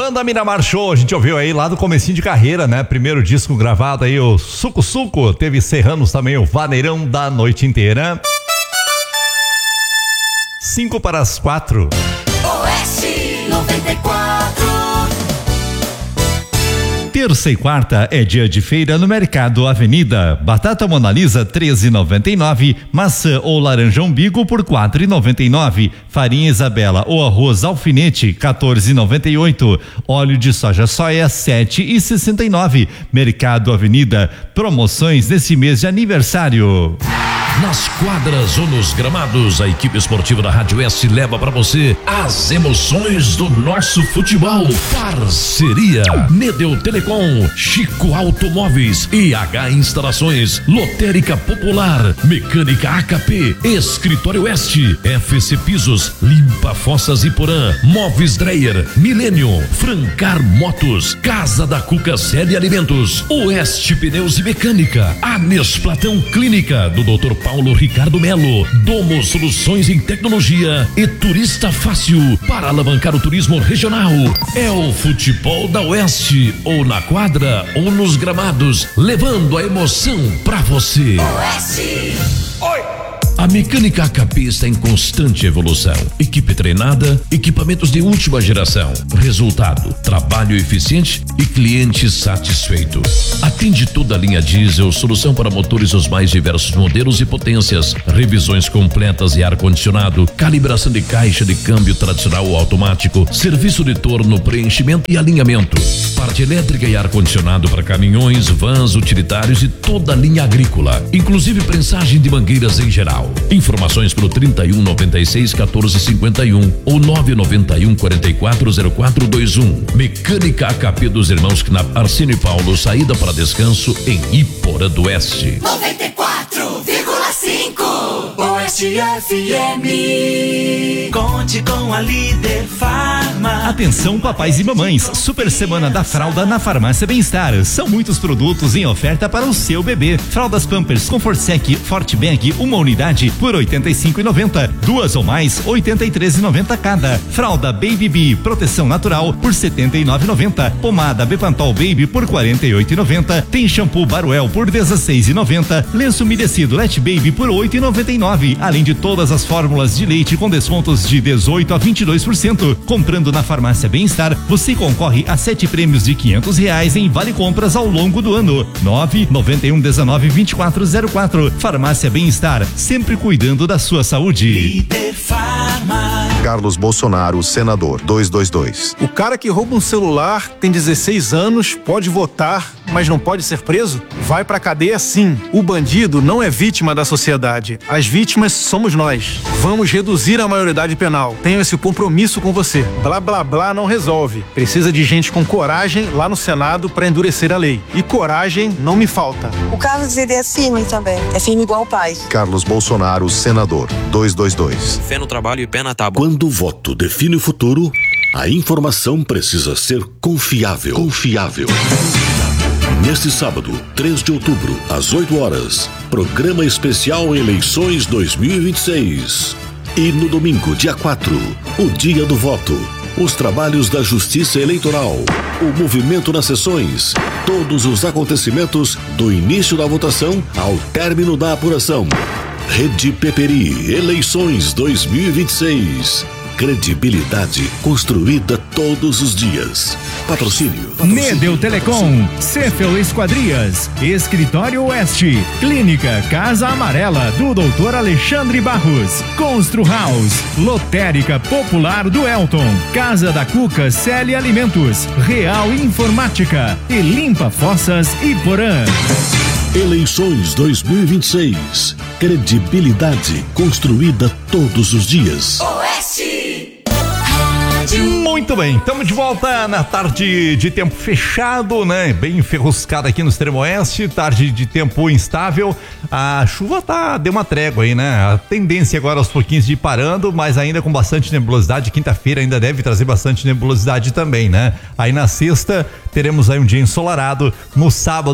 Banda Miramar Show, a gente ouviu aí lá do comecinho de carreira, né? Primeiro disco gravado aí, o Suco Suco. Teve Serranos também, o Vaneirão da Noite Inteira. 3:55. Oeste 94. Terça e quarta é dia de feira no Mercado Avenida. Batata Mona Lisa 13,99, maçã ou laranja umbigo por 4,99, farinha Isabela ou arroz alfinete 14,98, óleo de soja soia 7,69. Mercado Avenida, promoções nesse mês de aniversário. Nas quadras ou nos gramados, a equipe esportiva da Rádio S leva para você as emoções do nosso futebol. Parceria Medel Telecom, Chico Automóveis, IH Instalações, Lotérica Popular, Mecânica AKP, Escritório Oeste, FC Pisos, Limpa Fossas e Porã, Móveis Dreyer, Milênio, Francar Motos, Casa da Cuca Sede Alimentos, Oeste Pneus e Mecânica, Anes Platão Clínica do Dr. Paulo Ricardo Melo, Domo Soluções em Tecnologia e Turista Fácil para alavancar o turismo regional. É o futebol da Oeste, ou na quadra ou nos gramados, levando a emoção pra você. Oeste. Oi! A Mecânica AKP está em constante evolução. Equipe treinada, equipamentos de última geração. Resultado, trabalho eficiente e cliente satisfeito. Atende toda a linha diesel, solução para motores dos mais diversos modelos e potências, revisões completas e ar-condicionado, calibração de caixa de câmbio tradicional ou automático, serviço de torno, preenchimento e alinhamento, parte elétrica e ar-condicionado para caminhões, vans, utilitários e toda a linha agrícola, inclusive prensagem de mangueiras em geral. Informações pelo 3196-1451 ou 991-440421. Mecânica AKP dos irmãos Knapp, Arsênio e Paulo, saída para descanso em Iporã do Oeste. 94,5 Oeste FM. Conte com a Líder Farma. Atenção papais e mamães, super semana da fralda na Farmácia Bem-Estar. São muitos produtos em oferta para o seu bebê. Fraldas Pampers Comfort Sec Forte Bag, uma unidade por R$ 85,90. Duas ou mais, R$ 83,90 cada. Fralda Baby Bee Proteção Natural por R$ 79,90. Pomada Bepantol Baby por R$ 48,90. Tem shampoo Baruel por R$ 16,90. Lenço umedecido Let Baby por R$ 8,99. Além de todas as fórmulas de leite com descontos de 18% a 22%. Comprando na Farmácia Bem-Estar, você concorre a 7 prêmios de R$500 em vale compras ao longo do ano. 991192404. Farmácia Bem-Estar, sempre cuidando da sua saúde. Líder Farma. Carlos Bolsonaro, senador, 222. O cara que rouba um celular tem 16 anos, pode votar, mas não pode ser preso? Vai pra cadeia sim. O bandido não é vítima da sociedade. As vítimas somos nós. Vamos reduzir a maioridade penal. Tenho esse compromisso com você. Blá blá blá não resolve. Precisa de gente com coragem lá no Senado pra endurecer a lei. E coragem não me falta. O Carlos, ele é firme também. É firme igual o pai. Carlos Bolsonaro, senador, 222. Fé no trabalho e pé na tábua. Quando o voto define o futuro, a informação precisa ser confiável. Neste sábado, 3 de outubro, às 8 horas, programa especial Eleições 2026. E no domingo, dia 4, o dia do voto, os trabalhos da Justiça Eleitoral, o movimento nas sessões, todos os acontecimentos do início da votação ao término da apuração. Rede Peperi, Eleições 2026. Credibilidade construída todos os dias. Patrocínio. Medel Telecom, Cefel Esquadrias, Escritório Oeste, Clínica Casa Amarela do Dr. Alexandre Barros, Constru House, Lotérica Popular do Elton, Casa da Cuca Celi Alimentos, Real Informática e Limpa Fossas e Porã. Eleições 2026. Credibilidade construída todos os dias. Oeste. Muito bem, estamos de volta na tarde de tempo fechado, né? Bem enferruscada aqui no extremo oeste, tarde de tempo instável. A chuva deu uma trégua aí, né? A tendência agora aos pouquinhos de ir parando, mas ainda com bastante nebulosidade. Quinta-feira ainda deve trazer bastante nebulosidade também, né? Aí na sexta teremos aí um dia ensolarado. No sábado,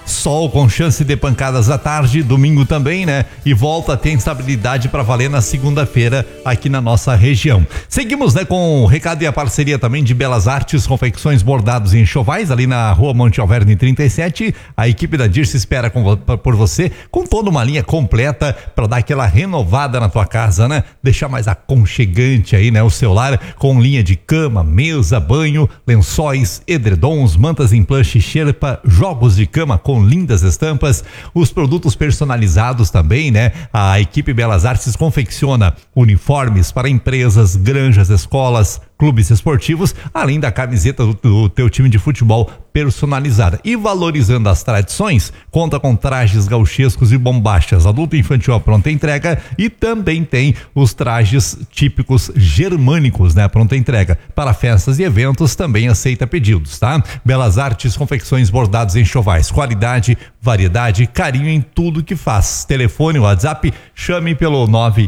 sol com chance de pancadas à tarde, domingo também, né? E volta a ter instabilidade para valer na segunda-feira aqui na nossa região. Seguimos, né, com o recado e a parceria também de Belas Artes, confecções, bordados e enxovais, ali na rua Monte Alverne 37. A equipe da Dirce espera por você com toda uma linha completa para dar aquela renovada na tua casa, né? Deixar mais aconchegante aí, né? O seu lar com linha de cama, mesa, banho, lençóis, edredons, mantas em plush, xerpa, jogos de cama com lindas estampas, os produtos personalizados também, né? A equipe Belas Artes confecciona uniformes para empresas, granjas, escolas, clubes esportivos, além da camiseta do teu time de futebol personalizada. E valorizando as tradições, conta com trajes gauchescos e bombachas, adulto e infantil à pronta entrega, e também tem os trajes típicos germânicos, né? Pronta entrega. Para festas e eventos também aceita pedidos, tá? Belas Artes, confecções, bordados e enxovais. Qualidade, variedade, carinho em tudo que faz. Telefone, WhatsApp, chame pelo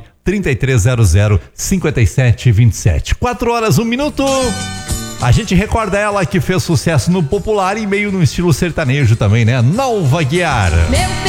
93300-5727. 4h01. A gente recorda ela que fez sucesso no popular e meio no estilo sertanejo também, né? Nova Guiar.